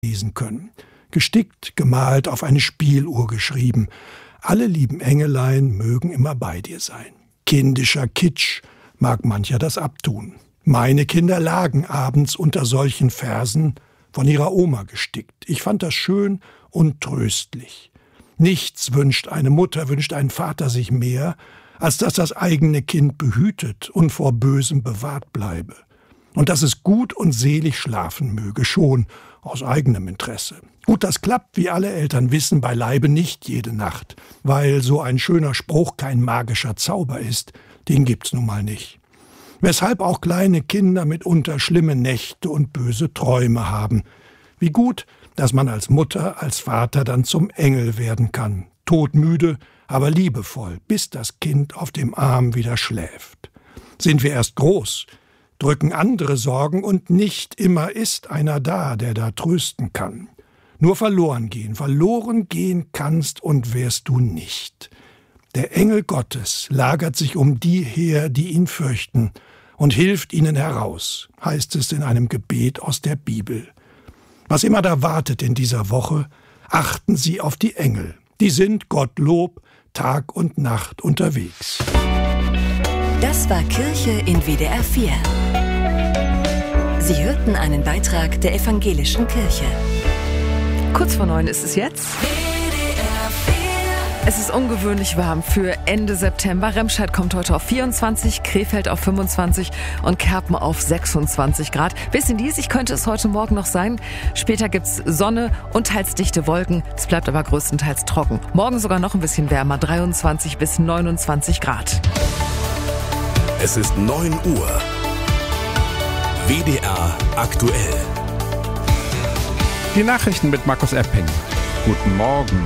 lesen können. Gestickt, gemalt, auf eine Spieluhr geschrieben. Alle lieben Engelein mögen immer bei dir sein. Kindischer Kitsch mag mancher das abtun. Meine Kinder lagen abends unter solchen Versen, von ihrer Oma gestickt. Ich fand das schön und tröstlich. Nichts wünscht eine Mutter, wünscht ein Vater sich mehr, als dass das eigene Kind behütet und vor Bösem bewahrt bleibe. Und dass es gut und selig schlafen möge, schon aus eigenem Interesse. Gut, das klappt, wie alle Eltern wissen, beileibe nicht jede Nacht, weil so ein schöner Spruch kein magischer Zauber ist, den gibt's nun mal nicht. Weshalb auch kleine Kinder mitunter schlimme Nächte und böse Träume haben. Wie gut, dass man als Mutter, als Vater dann zum Engel werden kann. Todmüde, aber liebevoll, bis das Kind auf dem Arm wieder schläft. Sind wir erst groß, drücken andere Sorgen und nicht immer ist einer da, der da trösten kann. Nur verloren gehen kannst und wärst du nicht. Der Engel Gottes lagert sich um die her, die ihn fürchten, und hilft ihnen heraus, heißt es in einem Gebet aus der Bibel. Was immer da wartet in dieser Woche, achten Sie auf die Engel. Die sind, Gottlob, Tag und Nacht unterwegs. Das war Kirche in WDR 4. Sie hörten einen Beitrag der Evangelischen Kirche. Kurz vor 9 ist es jetzt. Es ist ungewöhnlich warm für Ende September. Remscheid kommt heute auf 24, Krefeld auf 25 und Kerpen auf 26 Grad. Bisschen diesig könnte es heute Morgen noch sein. Später gibt's Sonne und teils dichte Wolken. Es bleibt aber größtenteils trocken. Morgen sogar noch ein bisschen wärmer, 23 bis 29 Grad. Es ist 9 Uhr. WDR aktuell. Die Nachrichten mit Markus Epping. Guten Morgen.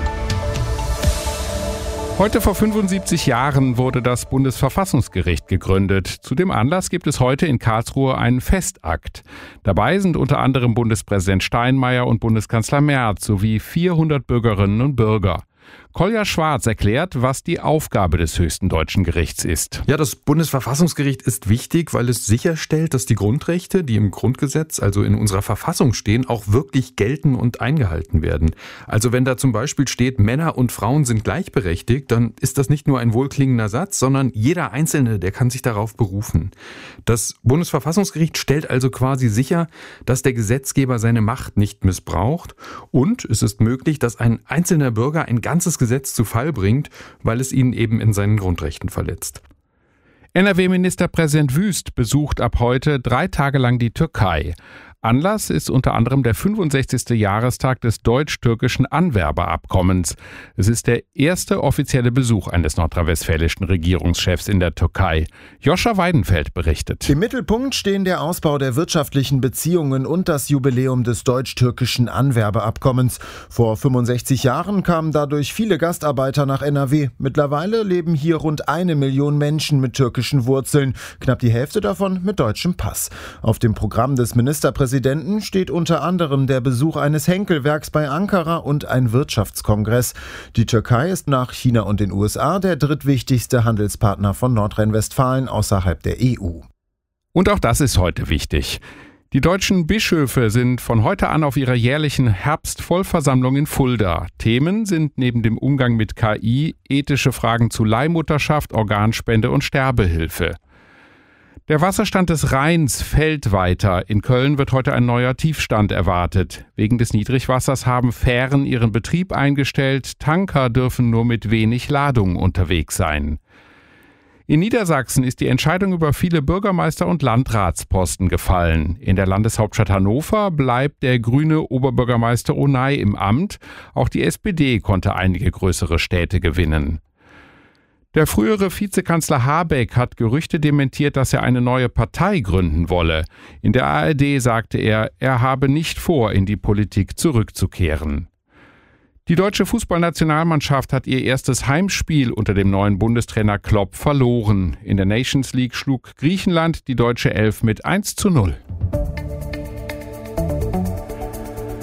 Heute vor 75 Jahren wurde das Bundesverfassungsgericht gegründet. Zu dem Anlass gibt es heute in Karlsruhe einen Festakt. Dabei sind unter anderem Bundespräsident Steinmeier und Bundeskanzler Merz sowie 400 Bürgerinnen und Bürger. Kolja Schwarz erklärt, was die Aufgabe des höchsten deutschen Gerichts ist. Ja, das Bundesverfassungsgericht ist wichtig, weil es sicherstellt, dass die Grundrechte, die im Grundgesetz, also in unserer Verfassung stehen, auch wirklich gelten und eingehalten werden. Also wenn da zum Beispiel steht, Männer und Frauen sind gleichberechtigt, dann ist das nicht nur ein wohlklingender Satz, sondern jeder Einzelne, der kann sich darauf berufen. Das Bundesverfassungsgericht stellt also quasi sicher, dass der Gesetzgeber seine Macht nicht missbraucht, und es ist möglich, dass ein einzelner Bürger ein ganzes Gesetz zu Fall bringt, weil es ihn eben in seinen Grundrechten verletzt. NRW-Ministerpräsident Wüst besucht ab heute 3 Tage lang die Türkei. Anlass ist unter anderem der 65. Jahrestag des deutsch-türkischen Anwerberabkommens. Es ist der erste offizielle Besuch eines nordrhein-westfälischen Regierungschefs in der Türkei. Joscha Weidenfeld berichtet. Im Mittelpunkt stehen der Ausbau der wirtschaftlichen Beziehungen und das Jubiläum des deutsch-türkischen Anwerbeabkommens. Vor 65 Jahren kamen dadurch viele Gastarbeiter nach NRW. Mittlerweile leben hier rund 1 Million Menschen mit türkischen Wurzeln. Knapp die Hälfte davon mit deutschem Pass. Auf dem Programm des Ministerpräsidenten steht unter anderem der Besuch eines Henkelwerks bei Ankara und ein Wirtschaftskongress. Die Türkei ist nach China und den USA der drittwichtigste Handelspartner von Nordrhein-Westfalen außerhalb der EU. Und auch das ist heute wichtig. Die deutschen Bischöfe sind von heute an auf ihrer jährlichen Herbstvollversammlung in Fulda. Themen sind neben dem Umgang mit KI ethische Fragen zu Leihmutterschaft, Organspende und Sterbehilfe. Der Wasserstand des Rheins fällt weiter. In Köln wird heute ein neuer Tiefstand erwartet. Wegen des Niedrigwassers haben Fähren ihren Betrieb eingestellt. Tanker dürfen nur mit wenig Ladung unterwegs sein. In Niedersachsen ist die Entscheidung über viele Bürgermeister- und Landratsposten gefallen. In der Landeshauptstadt Hannover bleibt der grüne Oberbürgermeister Onay im Amt. Auch die SPD konnte einige größere Städte gewinnen. Der frühere Vizekanzler Habeck hat Gerüchte dementiert, dass er eine neue Partei gründen wolle. In der ARD sagte er habe nicht vor, in die Politik zurückzukehren. Die deutsche Fußballnationalmannschaft hat ihr erstes Heimspiel unter dem neuen Bundestrainer Klopp verloren. In der Nations League schlug Griechenland die deutsche Elf mit 1:0.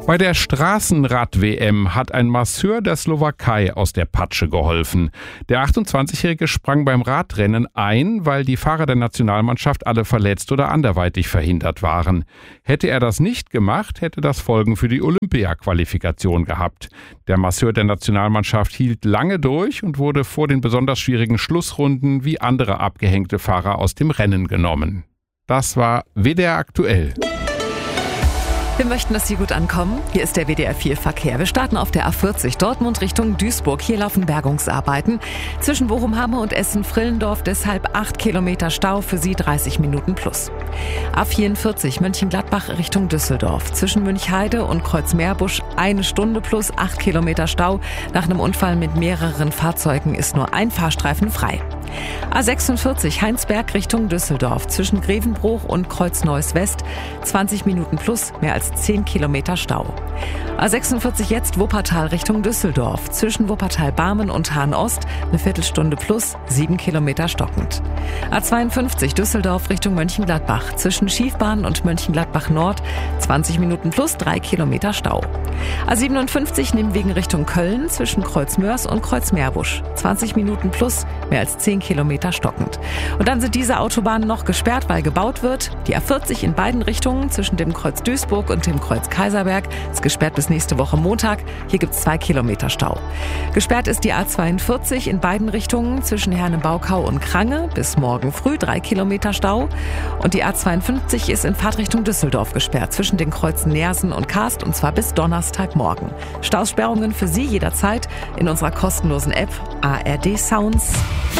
Bei der Straßenrad-WM hat ein Masseur der Slowakei aus der Patsche geholfen. Der 28-Jährige sprang beim Radrennen ein, weil die Fahrer der Nationalmannschaft alle verletzt oder anderweitig verhindert waren. Hätte er das nicht gemacht, hätte das Folgen für die Olympia-Qualifikation gehabt. Der Masseur der Nationalmannschaft hielt lange durch und wurde vor den besonders schwierigen Schlussrunden wie andere abgehängte Fahrer aus dem Rennen genommen. Das war WDR aktuell. Wir möchten, dass Sie gut ankommen. Hier ist der WDR 4 Verkehr. Wir starten auf der A40 Dortmund Richtung Duisburg. Hier laufen Bergungsarbeiten. Zwischen Bochum-Hamme und Essen-Frillendorf deshalb 8 Kilometer Stau, für Sie 30 Minuten plus. A44 Mönchengladbach Richtung Düsseldorf. Zwischen Münchheide und Kreuzmeerbusch 1 Stunde plus 8 Kilometer Stau. Nach einem Unfall mit mehreren Fahrzeugen ist nur ein Fahrstreifen frei. A46 Heinsberg Richtung Düsseldorf. Zwischen Grevenbruch und Kreuzneuss West 20 Minuten plus, mehr als 10 Kilometer Stau. A46 jetzt Wuppertal Richtung Düsseldorf. Zwischen Wuppertal-Barmen und Hahn-Ost eine Viertelstunde plus, 7 Kilometer stockend. A52 Düsseldorf Richtung Mönchengladbach. Zwischen Schiefbahn und Mönchengladbach Nord 20 Minuten plus, 3 Kilometer Stau. A57 Nimwegen Richtung Köln. Zwischen Kreuzmörs und Kreuzmeerbusch 20 Minuten plus, mehr als 10 Kilometer stockend. Und dann sind diese Autobahnen noch gesperrt, weil gebaut wird. Die A40 in beiden Richtungen zwischen dem Kreuz Duisburg und dem Kreuz Kaiserberg ist gesperrt bis nächste Woche Montag. Hier gibt es 2 Kilometer Stau. Gesperrt ist die A42 in beiden Richtungen zwischen Herne-Baukau und Krange bis morgen früh 3 Kilometer Stau. Und die A52 ist in Fahrtrichtung Düsseldorf gesperrt zwischen den Kreuzen Neersen und Karst, und zwar bis Donnerstagmorgen. Stausperrungen für Sie jederzeit in unserer kostenlosen App ARD Sounds.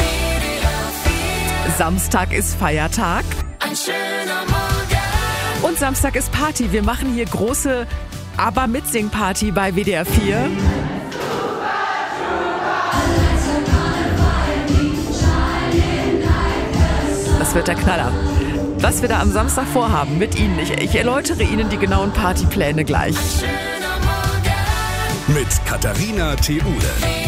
Samstag ist Feiertag. Ein schöner Morgen. Und Samstag ist Party. Wir machen hier große ABBA-Mitsing-Party bei WDR 4. Das wird der Knaller. Was wir da am Samstag vorhaben mit Ihnen. Ich erläutere Ihnen die genauen Partypläne gleich. Mit Katharina Theule.